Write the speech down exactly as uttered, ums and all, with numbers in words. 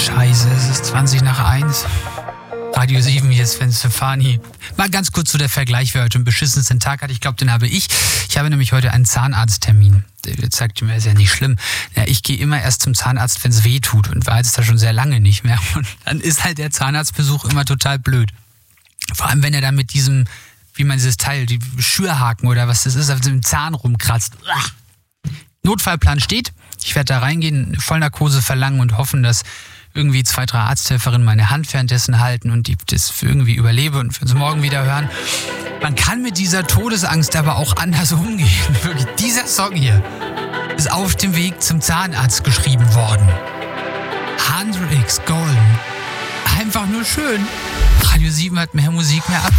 Scheiße, es ist zwanzig nach eins. Radio sieben, hier ist Sven Stefani. Mal ganz kurz zu der Vergleich, wer heute einen beschissensten Tag hat. Ich glaube, den habe ich. Ich habe nämlich heute einen Zahnarzttermin. Der sagt mir, ist ja nicht schlimm. Ja, ich gehe immer erst zum Zahnarzt, wenn es weh tut. Und war jetzt da schon sehr lange nicht mehr. Und dann ist halt der Zahnarztbesuch immer total blöd. Vor allem, wenn er dann mit diesem, wie man dieses Teil, die Schürhaken oder was das ist, auf dem Zahn rumkratzt. Notfallplan steht. Ich werde da reingehen, Vollnarkose verlangen und hoffen, dass irgendwie zwei, drei Arzthelferinnen meine Hand währenddessen halten und die das irgendwie überlebe und wir uns morgen wieder hören. Man kann mit dieser Todesangst aber auch anders umgehen. Wirklich, dieser Song hier ist auf dem Weg zum Zahnarzt geschrieben worden. Hendrix Golden. Einfach nur schön. Radio sieben hat mehr Musik, mehr ab.